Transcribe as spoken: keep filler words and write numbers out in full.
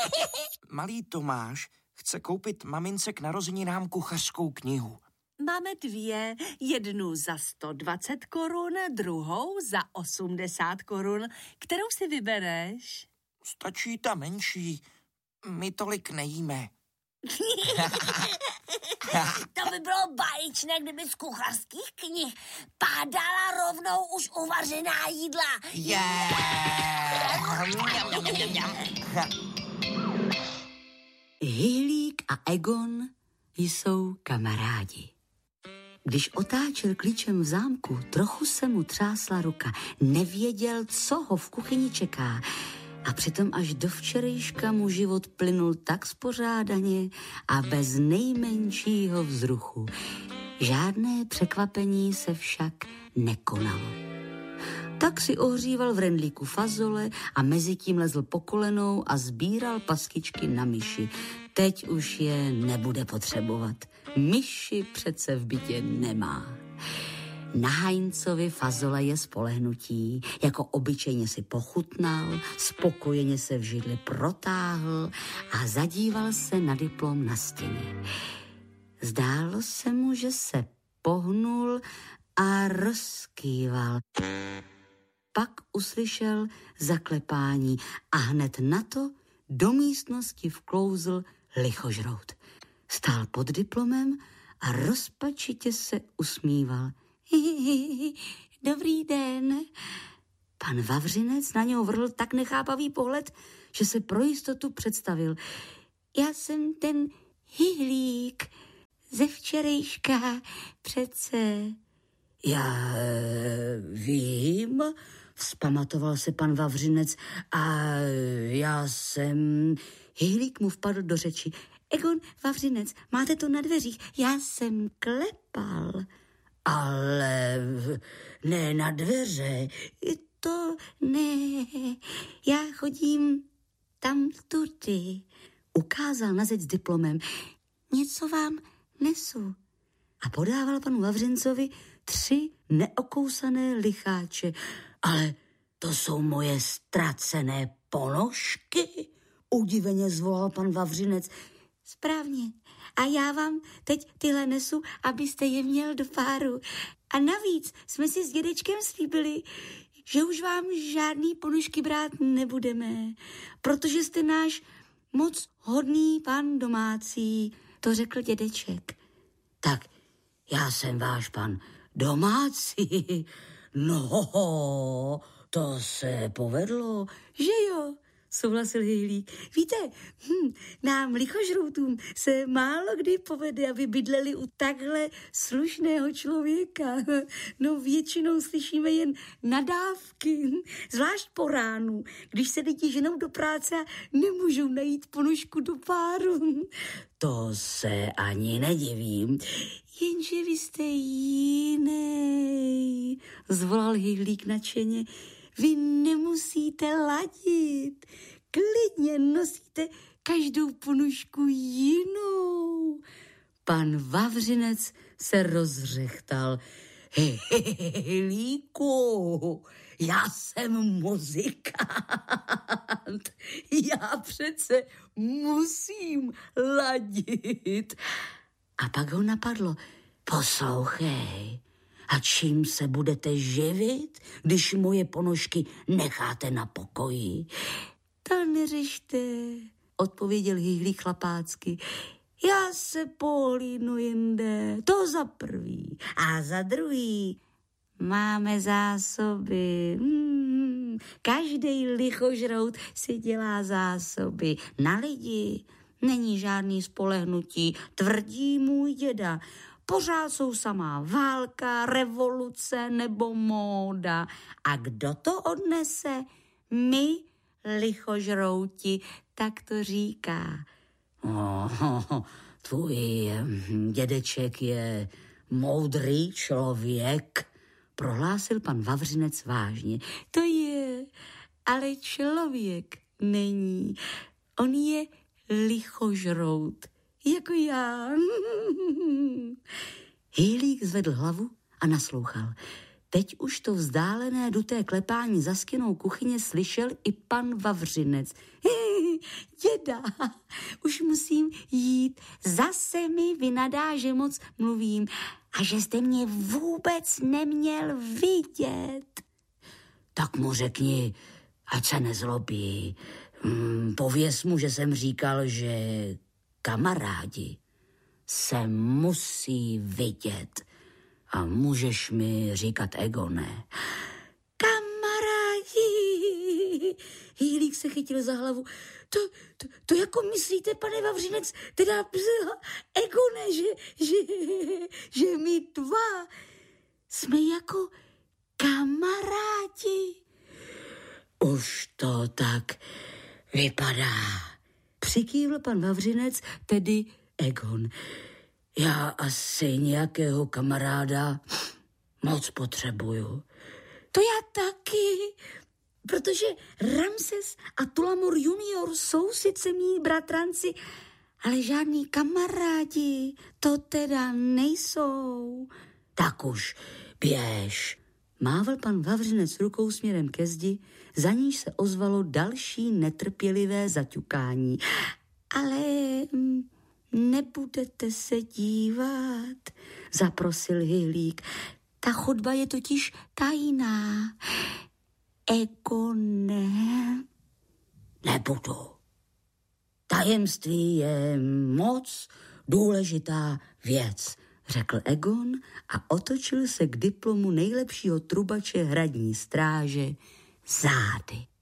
Malý Tomáš chce koupit mamince k narozeninám kuchařskou knihu. Máme dvě, jednu za sto dvacet korun, druhou za osmdesát korun. Kterou si vybereš? Stačí ta menší, my tolik nejíme. To by bylo báječné, kdyby z kuchařských knih pádala rovnou už uvařená jídla. Yeah. Hyhlík a Egon jsou kamarádi. Když otáčel klíčem v zámku, trochu se mu třásla ruka. Nevěděl, co ho v kuchyni čeká. A přitom až do včerejška mu život plynul tak spořádaně a bez nejmenšího vzruchu. Žádné překvapení se však nekonalo. Tak si ohříval v rendlíku fazole a mezitím lezl po kolenou a sbíral paskičky na myši. Teď už je nebude potřebovat. Myši přece v bytě nemá. Na Heinzovi fazole je spolehnutí, jako obyčejně si pochutnal, spokojeně se v židli protáhl a zadíval se na diplom na stěně. Zdálo se mu, že se pohnul a rozkýval. Pak uslyšel zaklepání a hned na to do místnosti vklouzl lichožrout. Stál pod diplomem a rozpačitě se usmíval. Dobrý den. Pan Vavřinec na něho vrhl tak nechápavý pohled, že se pro jistotu představil. Já jsem ten Hyhlík ze včerejška přece. Já vím, vzpamatoval se pan Vavřinec, a já jsem... Hyhlík mu vpadl do řeči. Egon Vavřinec, máte to na dveřích, já jsem klepal. Ale ne na dveře. To ne, já chodím tam tudy. Ukázal na zeď s diplomem. Něco vám nesu. A podával panu Vavřincovi tři neokousané licháče. Ale to jsou moje ztracené ponožky? Udiveně zvolal pan Vavřinec. Správně. A já vám teď tyhle nesu, abyste je měl do páru. A navíc jsme si s dědečkem slíbili, že už vám žádný ponožky brát nebudeme, protože jste náš moc hodný pan domácí, to řekl dědeček. Tak já jsem váš pan domácí. No, to se povedlo, že jo, souhlasil Hyhlík. Víte, hm, nám lichožroutům se málo kdy povede, aby bydleli u takhle slušného člověka. No většinou slyšíme jen nadávky, zvlášť po ránu, když se děti ženou do práce a nemůžou najít ponožku do páru. To se ani nedivím. Jenže vy jste jiný, zvolal Hyhlík nadšeně. Vy nemusíte ladit, klidně nosíte každou ponožku jinou. Pan Vavřinec se rozřechtal. Hyhlíku, já jsem muzikant, já přece musím ladit. A pak ho napadlo, poslouchej, a čím se budete živit, když moje ponožky necháte na pokoji? To neřešte, odpověděl Hyhlík chlapácky. Já se pohlídnu jinde, to za prvý. A za druhý, máme zásoby. Hmm, každý lichožrout si dělá zásoby na lidi. Není žádný spolehnutí, tvrdí můj děda. Pořád jsou samá válka, revoluce nebo móda. A kdo to odnese? My, lichožrouti, tak to říká. Oh, tvůj dědeček je moudrý člověk, prohlásil pan Vavřinec vážně. To je, ale člověk není. On je lichožrout, jako já. Hyhlík zvedl hlavu a naslouchal. Teď už to vzdálené duté klepání za stěnou kuchyně slyšel i pan Vavřinec. děda. Už musím jít. Zase mi vynadá, že moc mluvím a že jste mě vůbec neměl vidět. Tak mu řekni, ať se nezlobí. Hmm, pověz mu, že jsem říkal, že kamarádi se musí vidět. A můžeš mi říkat Egone. Kamarádi! Hýlík se chytil za hlavu. To, to, to jako myslíte, pane Vavřinec, teda Egone, že, že, že my dva jsme jako kamarádi. Už to tak vypadá. Přikývl pan Vavřinec, tedy Egon. Já asi nějakého kamaráda moc potřebuju. To já taky, protože Ramses a Tulamor junior jsou sice mý bratranci, ale žádný kamarádi to teda nejsou. Tak už běž. Mával pan Vavřinec rukou směrem ke zdi, za níž se ozvalo další netrpělivé zaťukání. Ale nebudete se dívat, zaprosil Hyhlík. Ta chodba je totiž tajná. Egone. Nebudu. Tajemství je moc důležitá věc, řekl Egon a otočil se k diplomu nejlepšího trubače hradní stráže zády.